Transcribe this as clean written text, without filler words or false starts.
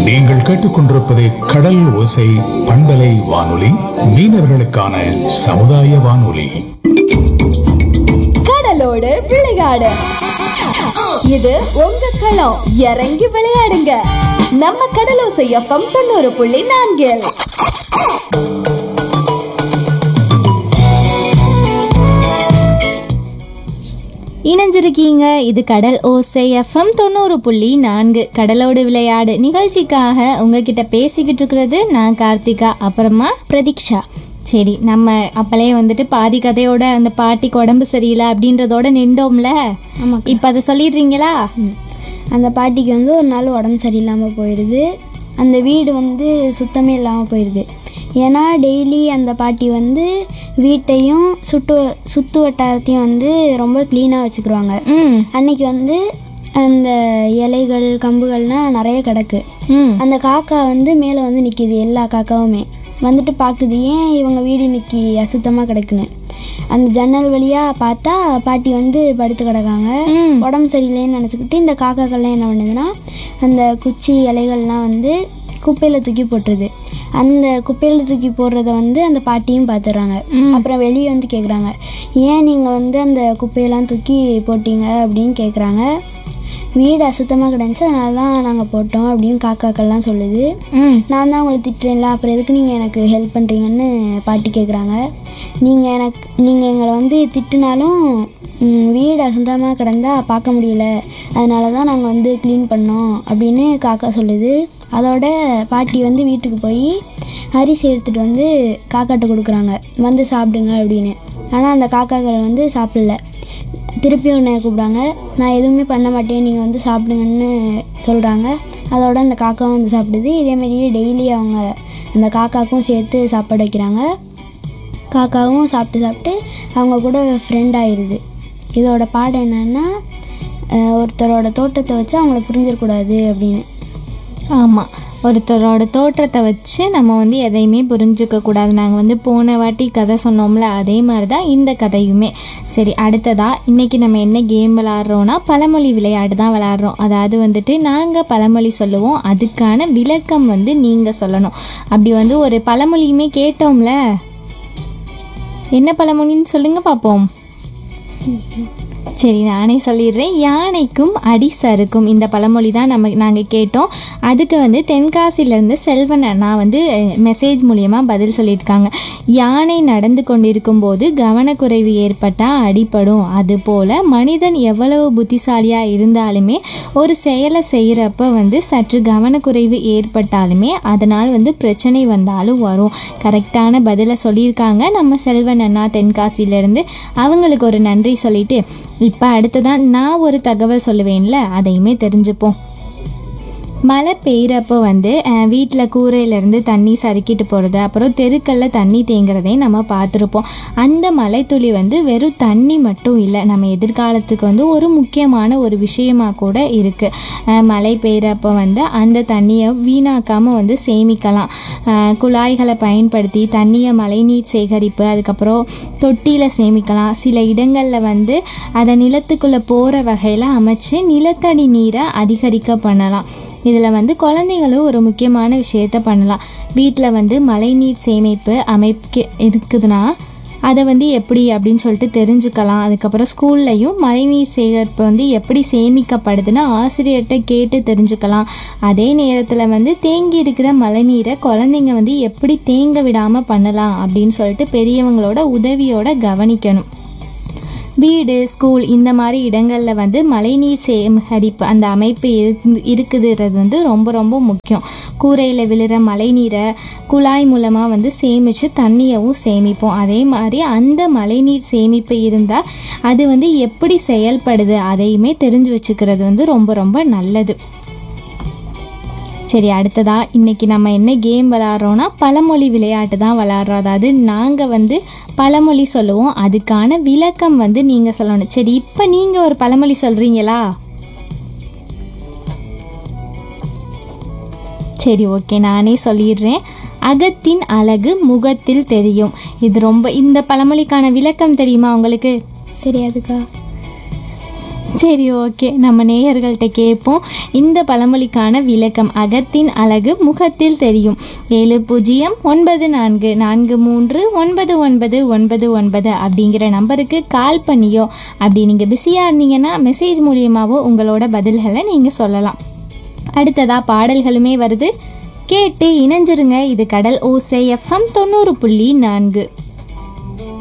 நீங்கள் கேட்டுக்கொண்டிருப்பது கடல் ஓசை பண்பலை வானொலி, மீனவர்களுக்கான சமுதாய வானொலி. கடலோடு விளையாடு, இது உங்க களம். இறங்கி விளையாடுங்க. நம்ம கடலோசை எஃப்எம் 90.4. இணைஞ்சிருக்கீங்க. இது கடல் ஓசை எஃப்எம் 90.4 கடலோடு விளையாடு நிகழ்ச்சிக்காக உங்ககிட்ட பேசிக்கிட்டு இருக்கிறது நான் கார்த்திகா, அப்புறமா பிரதீக்ஷா. சரி, நம்ம அப்பளே வந்துட்டு பாதி கதையோட அந்த பாட்டிக்கு உடம்பு சரியில்லை அப்படின்றதோட நின்றோம்ல. இப்போ அதை சொல்லிடுறீங்களா? அந்த பாட்டிக்கு ஒரு நாள் உடம்பு சரியில்லாமல் போயிடுது. அந்த வீடு சுத்தமே இல்லாமல் போயிடுது. ஏன்னா டெய்லி அந்த பாட்டி வீட்டையும் சுற்று வட்டாரத்தையும் ரொம்ப க்ளீனாக வச்சுக்கிடுவாங்க. அன்னைக்கு அந்த இலைகள் கம்புகள்லாம் நிறைய கிடக்கு. அந்த காக்கா மேலே நிற்கிது. எல்லா காக்காவுமே பார்க்குது, ஏன் இவங்க வீடு இன்னைக்கு அசுத்தமாக கிடக்குன்னு. அந்த ஜன்னல் வழியாக பார்த்தா பாட்டி படுத்து கிடக்காங்க. உடம்பு சரியில்லைன்னு நினச்சிக்கிட்டு இந்த காக்காக்கள்லாம் என்ன பண்ணுதுன்னா, அந்த குச்சி இலைகள்லாம் குப்பையில் தூக்கி போட்டுருது. அந்த குப்பையில் தூக்கி போடுறத அந்த பாட்டியும் பார்த்துடுறாங்க. அப்புறம் வெளியே கேட்குறாங்க, ஏன் நீங்கள் அந்த குப்பையெல்லாம் தூக்கி போட்டீங்க அப்படின்னு கேட்குறாங்க. வீடு அசுத்தமாக கிடந்துச்சு, அதனால தான் நாங்கள் போட்டோம் அப்படின்னு காக்காக்கள்லாம் சொல்லுது. நான் தான் உங்களை திட்டுறேன்ல, அப்புறம் எதுக்கு நீங்கள் எனக்கு ஹெல்ப் பண்ணுறீங்கன்னு பாட்டி கேட்குறாங்க. நீங்கள் எங்களை திட்டுனாலும் வீடு அசுத்தமாக கிடந்தா பார்க்க முடியல, அதனால தான் நாங்கள் க்ளீன் பண்ணோம் அப்படின்னு காக்கா சொல்லுது. அதோட பாட்டி வீட்டுக்கு போய் அரிசி எடுத்துகிட்டு காக்காட்ட கொடுக்குறாங்க, சாப்பிடுங்க அப்படின்னு. ஆனால் அந்த காக்காக்கள் சாப்பிடல. திருப்பி உன்னை கூப்பிட்றாங்க, நான் எதுவுமே பண்ண மாட்டேன், நீங்கள் சாப்பிடுங்கன்னு சொல்கிறாங்க. அதோட அந்த காக்காவும் சாப்பிடுது. இதேமாரியே டெய்லி அவங்க அந்த காக்காவுக்கும் சேர்த்து சாப்பாடு வைக்கிறாங்க. காக்காவும் சாப்பிட்டு அவங்க கூட ஃப்ரெண்ட் ஆயிடுது. இதோட பாடம் என்னன்னா, ஒருத்தரோட தோட்டத்தை வச்சு அவங்கள புரிஞ்சிடக்கூடாது அப்படின்னு. ஆமாம், ஒருத்தரோட தோற்றத்தை வச்சு நம்ம எதையுமே புரிஞ்சுக்கக்கூடாது. நாங்கள் போன வாட்டி கதை சொன்னோம்ல, அதே மாதிரி தான் இந்த கதையுமே. சரி, அடுத்ததாக இன்றைக்கி நம்ம என்ன கேம் விளாட்றோன்னா, பழமொழி விளையாட்டு தான் விளாட்றோம். அதாவது நாங்கள் பழமொழி சொல்லுவோம், அதுக்கான விளக்கம் நீங்கள் சொல்லணும். அப்படி ஒரு பழமொழியுமே கேட்டோம்ல, என்ன பழமொழின்னு சொல்லுங்கள் பார்ப்போம். சரி, நானே சொல்லிடுறேன். யானைக்கும் அடி சறுக்கும், இந்த பழமொழி தான் நாங்கள் கேட்டோம். அதுக்கு தென்காசியிலேருந்து செல்வன் அண்ணா மெசேஜ் மூலியமாக பதில் சொல்லியிருக்காங்க. யானை நடந்து கொண்டிருக்கும் போது கவனக்குறைவு ஏற்பட்டால் அடிபடும். அதுபோல் மனிதன் எவ்வளவு புத்திசாலியாக இருந்தாலுமே ஒரு செயலை செய்கிறப்ப சற்று கவனக்குறைவு ஏற்பட்டாலுமே அதனால் பிரச்சனை வந்தாலும் வரும். கரெக்டான பதிலை சொல்லியிருக்காங்க நம்ம செல்வன் அண்ணா தென்காசியிலேருந்து. அவங்களுக்கு ஒரு நன்றி சொல்லிட்டு இப்போ அடுத்ததான் நான் ஒரு தகவல் சொல்லுவேன்ல, அதையுமே தெரிஞ்சுப்போம். மழை பெய்கிறப்போ வீட்டில் கூரையிலேருந்து தண்ணி சறுக்கிட்டு போகிறது, அப்புறம் தெருக்களில் தண்ணி தேங்குறதையும் நம்ம பார்த்துருப்போம். அந்த மழைத்துளி வெறும் தண்ணி மட்டும் இல்லை, நம்ம எதிர்காலத்துக்கு ஒரு முக்கியமான ஒரு விஷயமாக கூட இருக்குது. மழை பெய்கிறப்போ அந்த தண்ணியை வீணாக்காமல் சேமிக்கலாம். குழாய்களை பயன்படுத்தி தண்ணியை மழைநீர் சேகரிப்பு, அதுக்கப்புறம் தொட்டியில் சேமிக்கலாம். சில இடங்களில் அதை நிலத்துக்குள்ளே போகிற வகையில் அமைச்சு நிலத்தடி நீரை அதிகரிக்க பண்ணலாம். இதில் குழந்தைகளும் ஒரு முக்கியமான விஷயத்த பண்ணலாம். வீட்டில் மழைநீர் சேமிப்பு அமைப்பு இருக்குதுன்னா அதை எப்படி அப்படின்னு சொல்லிட்டு தெரிஞ்சுக்கலாம். அதுக்கப்புறம் ஸ்கூல்லையும் மழைநீர் சேகரிப்பு எப்படி சேமிக்கப்படுதுன்னு ஆசிரியர்கிட்ட கேட்டு தெரிஞ்சுக்கலாம். அதே நேரத்தில் தேங்கி இருக்கிற மழைநீரை குழந்தைங்க எப்படி தேங்க விடாமல் பண்ணலாம் அப்படின்னு சொல்லிட்டு பெரியவங்களோட உதவியோட கவனிக்கணும். வீடு, ஸ்கூல் இந்த மாதிரி இடங்களில் மழைநீர் சேகரிப்பு அந்த அமைப்பு இருக்குதுறது ரொம்ப ரொம்ப முக்கியம். கூரையில் விழுற மழைநீரை குழாய் மூலமாக சேமித்து தண்ணியவும் சேமிப்போம். அதே மாதிரி அந்த மழைநீர் சேமிப்பு இருந்தால் அது எப்படி செயல்படுது அதையுமே தெரிஞ்சு வச்சுக்கிறது ரொம்ப ரொம்ப நல்லது. சரி, அடுத்ததாக இன்றைக்கி நம்ம என்ன கேம் விளாட்றோன்னா, பழமொழி விளையாட்டு தான் விளாட்றோம். அதாவது நாங்கள் பழமொழி சொல்லுவோம், அதுக்கான விளக்கம் நீங்கள் சொல்லணும். சரி, இப்போ நீங்கள் ஒரு பழமொழி சொல்கிறீங்களா? சரி, ஓகே, நானே சொல்லிடுறேன். அகத்தின் அழகு முகத்தில் தெரியும். இது இந்த பழமொழிக்கான விளக்கம் தெரியுமா உங்களுக்கு? தெரியாதுக்கா. சரி, ஓகே, நம்ம நேயர்கள்ட்ட கேட்போம். இந்த பழமொழிக்கான விளக்கம்: அகத்தின் அழகு முகத்தில் தெரியும். 7094439999 அப்படிங்கிற நம்பருக்கு கால் பண்ணியோ, அப்படி நீங்கள் பிஸியாக இருந்தீங்கன்னா மெசேஜ் மூலியமாகவோ உங்களோட பதில்களை நீங்கள் சொல்லலாம். அடுத்ததாக பாடல்களுமே வருது, கேட்டு இணைஞ்சிருங்க. இது கடல் ஓசை FM 90.4.